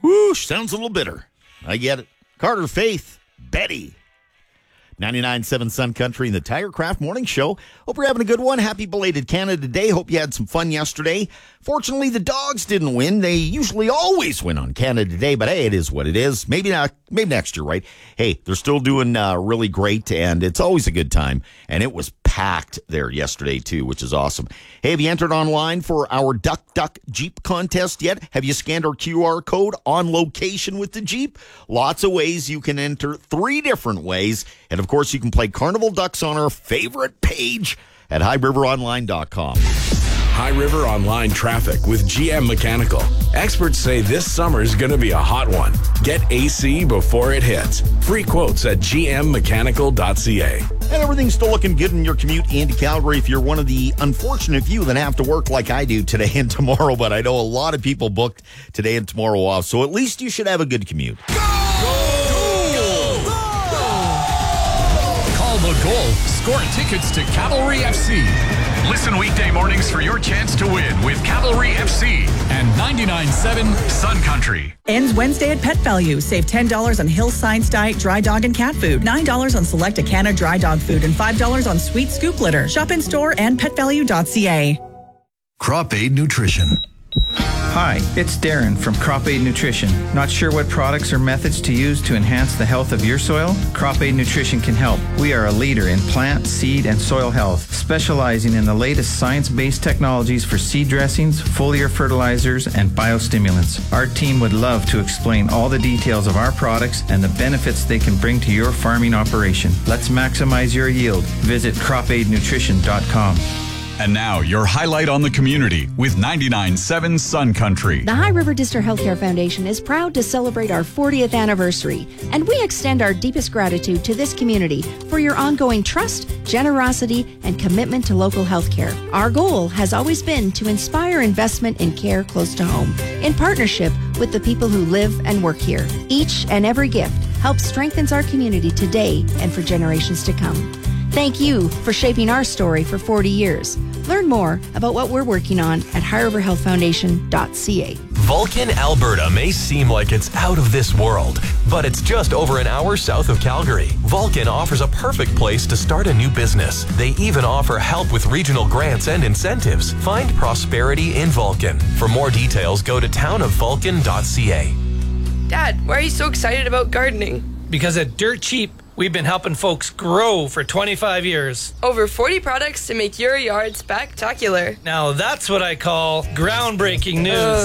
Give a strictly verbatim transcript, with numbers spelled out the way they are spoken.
Whoosh, sounds a little bitter. I get it. Carter Faith, Betty. ninety-nine point seven Sun Country and the Tigercraft Morning Show. Hope you're having a good one. Happy belated Canada Day. Hope you had some fun yesterday. Fortunately, the Dogs didn't win. They usually always win on Canada Day, but hey, it is what it is. Maybe not. Maybe next year, right? Hey, they're still doing uh, really great, and it's always a good time. And it was packed there yesterday, too, which is awesome. Hey, have you entered online for our Duck Duck Jeep contest yet? Have you scanned our Q R code on location with the Jeep? Lots of ways you can enter, three different ways. And, of course, you can play Carnival Ducks on our favorite page at high river online dot com. High River Online traffic with G M Mechanical. Experts say this summer is going to be a hot one. Get A C before it hits. Free quotes at g m mechanical dot c a. And everything's still looking good in your commute into Calgary if you're one of the unfortunate few that have to work like I do today and tomorrow. But I know a lot of people booked today and tomorrow off. So at least you should have a good commute. Go! Go! Go! Call the goal. Score tickets to Cavalry F C. Listen weekday mornings for your chance to win with Cavalry F C and ninety-nine point seven Sun Country. Ends Wednesday at Pet Value. Save ten dollars on Hill Science Diet dry dog and cat food, nine dollars on select Acana dry dog food, and five dollars on Sweet Scoop litter. Shop in store and pet value dot c a. Crop Aid Nutrition. Hi, it's Darren from Crop Aid Nutrition. Not sure what products or methods to use to enhance the health of your soil? Crop Aid Nutrition can help. We are a leader in plant, seed, and soil health, specializing in the latest science-based technologies for seed dressings, foliar fertilizers, and biostimulants. Our team would love to explain all the details of our products and the benefits they can bring to your farming operation. Let's maximize your yield. Visit crop aid nutrition dot com. And now, your highlight on the community with ninety-nine point seven Sun Country. The High River District Healthcare Foundation is proud to celebrate our fortieth anniversary, and we extend our deepest gratitude to this community for your ongoing trust, generosity, and commitment to local healthcare. Our goal has always been to inspire investment in care close to home, in partnership with the people who live and work here. Each and every gift helps strengthens our community today and for generations to come. Thank you for shaping our story for forty years. Learn more about what we're working on at high river health foundation dot c a. Vulcan, Alberta may seem like it's out of this world, but it's just over an hour south of Calgary. Vulcan offers a perfect place to start a new business. They even offer help with regional grants and incentives. Find prosperity in Vulcan. For more details, go to town of vulcan dot c a. Dad, why are you so excited about gardening? Because at Dirt Cheap, we've been helping folks grow for twenty-five years. Over forty products to make your yard spectacular. Now that's what I call groundbreaking news. Uh.